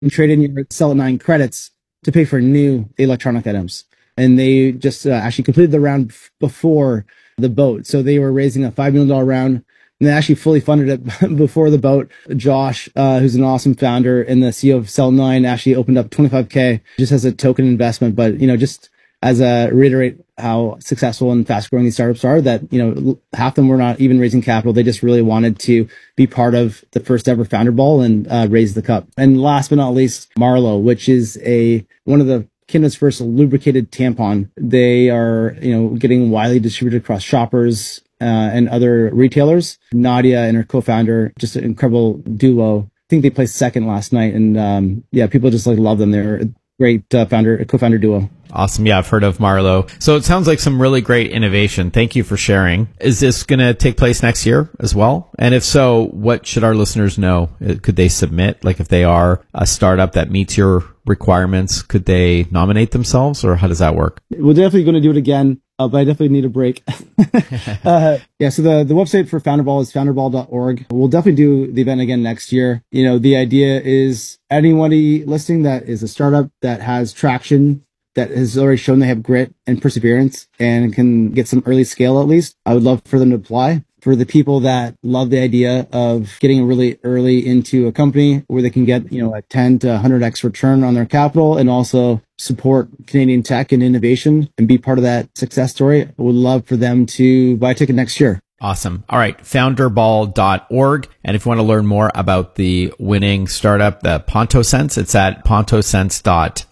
and trade in your Cell 9 credits to pay for new electronic items. And they just actually completed the round before the boat. So they were raising a $5 million round, and they actually fully funded it before the boat. Josh, who's an awesome founder and the CEO of Cell 9, actually opened up $25K just as a token investment. But, just as a reiterate how successful and fast growing these startups are, that, half of them were not even raising capital. They just really wanted to be part of the first ever Founder Ball and raise the cup. And last but not least, Marlow, which is one of the Canada's first lubricated tampon. They are, getting widely distributed across Shoppers and other retailers. Nadia and her co-founder, just an incredible duo. I think they placed second last night, and people just love them. They're a great co-founder duo. Awesome. Yeah, I've heard of Marlow. So it sounds like some really great innovation. Thank you for sharing. Is this going to take place next year as well? And if so, what should our listeners know? Could they submit? Like if they are a startup that meets your requirements, could they nominate themselves, or how does that work? We're definitely going to do it again, but I definitely need a break. So the website for Founderball is founderball.org. We'll definitely do the event again next year. The idea is anybody listening that is a startup that has traction, that has already shown they have grit and perseverance and can get some early scale at least, I would love for them to apply. For the people that love the idea of getting really early into a company where they can get, a 10 to 100x return on their capital and also support Canadian tech and innovation and be part of that success story, I would love for them to buy a ticket next year. Awesome. All right. Founderball.org. And if you want to learn more about the winning startup, the PontoSense, it's at pontosense.com.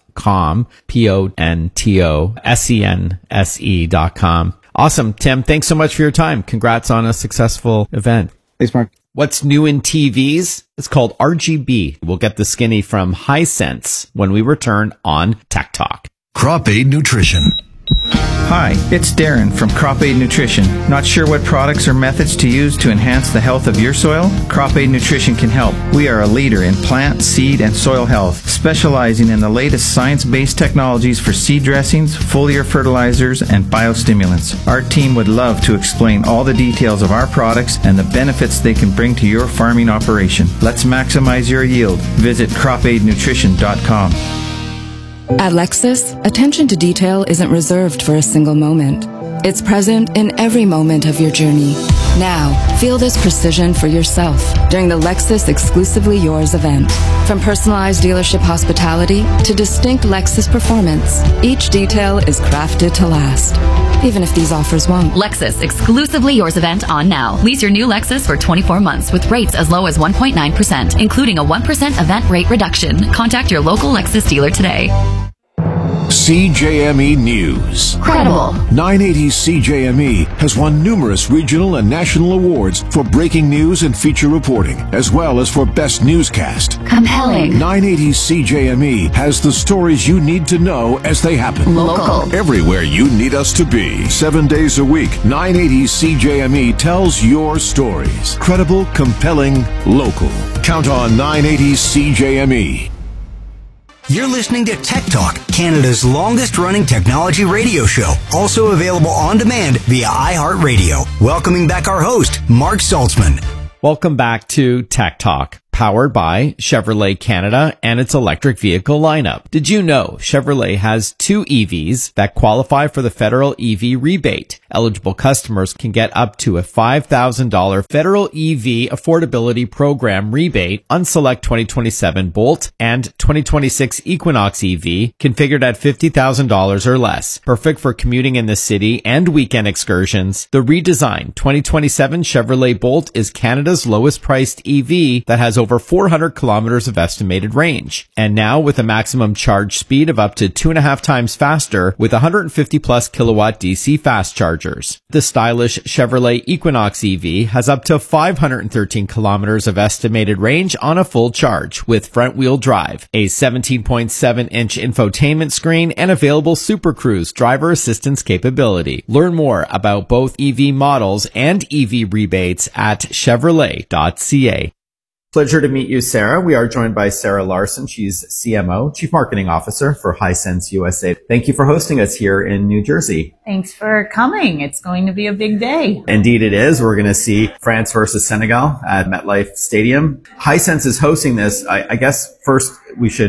PONTOSENSE.com. Awesome. Tim, thanks so much for your time. Congrats on a successful event. Thanks, Mark. What's new in TVs? It's called RGB. We'll get the skinny from Hisense when we return on Tech Talk. Crop Aid Nutrition. Hi, it's Darren from Crop Aid Nutrition. Not sure what products or methods to use to enhance the health of your soil? Crop Aid Nutrition can help. We are a leader in plant, seed, and soil health, specializing in the latest science-based technologies for seed dressings, foliar fertilizers, and biostimulants. Our team would love to explain all the details of our products and the benefits they can bring to your farming operation. Let's maximize your yield. Visit cropaidnutrition.com. At Lexus, attention to detail isn't reserved for a single moment. It's present in every moment of your journey. Now, feel this precision for yourself during the Lexus Exclusively Yours event. From personalized dealership hospitality to distinct Lexus performance, each detail is crafted to last, even if these offers won't. Lexus Exclusively Yours event on now. Lease your new Lexus for 24 months with rates as low as 1.9%, including a 1% event rate reduction. Contact your local Lexus dealer today. CJME News. Credible. 980 CJME has won numerous regional and national awards for breaking news and feature reporting, as well as for best newscast. Compelling. 980 CJME has the stories you need to know as they happen. Local. Everywhere you need us to be. 7 days a week, 980 CJME tells your stories. Credible, compelling, local. Count on 980 CJME. You're listening to Tech Talk, Canada's longest-running technology radio show, also available on demand via iHeartRadio. Welcoming back our host, Mark Saltzman. Welcome back to Tech Talk, powered by Chevrolet Canada and its electric vehicle lineup. Did you know Chevrolet has 2 EVs that qualify for the federal EV rebate? Eligible customers can get up to a $5,000 federal EV affordability program rebate on select 2027 Bolt and 2026 Equinox EV configured at $50,000 or less. Perfect for commuting in the city and weekend excursions. The redesigned 2027 Chevrolet Bolt is Canada's lowest priced EV that has over 400 kilometers of estimated range. And now with a maximum charge speed of up to 2.5 times faster with 150 plus kilowatt DC fast chargers. The stylish Chevrolet Equinox EV has up to 513 kilometers of estimated range on a full charge with front wheel drive, a 17.7-inch infotainment screen, and available Super Cruise driver assistance capability. Learn more about both EV models and EV rebates at Chevrolet.ca. Pleasure to meet you, Sarah. We are joined by Sarah Larson. She's CMO, Chief Marketing Officer for Hisense USA. Thank you for hosting us here in New Jersey. Thanks for coming. It's going to be a big day. Indeed it is. We're going to see France versus Senegal at MetLife Stadium. Hisense is hosting this. I guess first we should